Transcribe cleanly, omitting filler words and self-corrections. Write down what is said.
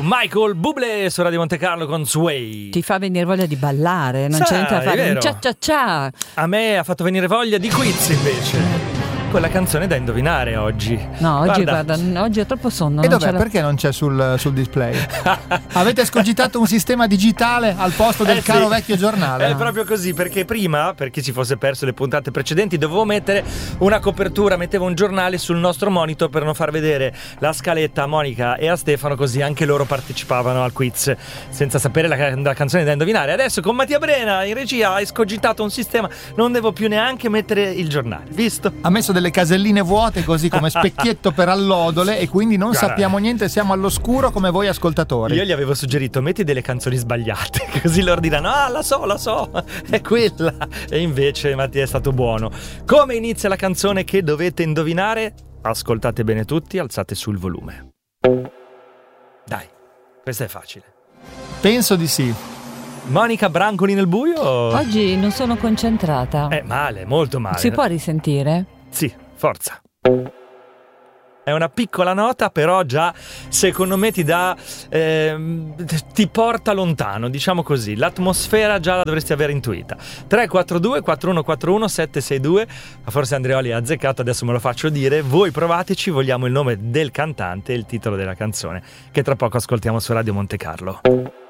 Michael Bublé su Radio Monte Carlo con Sway. Ti fa venire voglia di ballare, non c'è niente da fare, un cia cia cia. A me ha fatto venire voglia di quiz invece. Quella canzone da indovinare oggi. No, oggi guarda, oggi è troppo sonno. E dov'è? Perché non c'è sul display? Avete scogitato un sistema digitale al posto del caro vecchio giornale? È proprio così, perché prima, per chi si fosse perso le puntate precedenti, dovevo mettere una copertura, mettevo un giornale sul nostro monitor per non far vedere la scaletta a Monica e a Stefano, così anche loro partecipavano al quiz senza sapere la canzone da indovinare. Adesso con Mattia Brena in regia hai scogitato un sistema, non devo più neanche mettere il giornale, visto? Ha messo delle caselline vuote così come specchietto per allodole e quindi non sappiamo niente, siamo all'oscuro come voi ascoltatori. Io gli avevo suggerito metti delle canzoni sbagliate così loro diranno la so, è quella, e invece Mattia è stato buono. Come inizia la canzone che dovete indovinare? Ascoltate bene tutti, alzate sul volume. Dai, questa è facile. Penso di sì. Monica Brancoli nel buio? Oggi non sono concentrata. Male, molto male. Si può risentire? Sì, forza. È una piccola nota, però già secondo me ti dà ti porta lontano, diciamo così. L'atmosfera già la dovresti aver intuita. 342 4141 762. Forse Andreoli ha azzeccato, adesso me lo faccio dire. Voi provateci, vogliamo il nome del cantante e il titolo della canzone che tra poco ascoltiamo su Radio Monte Carlo.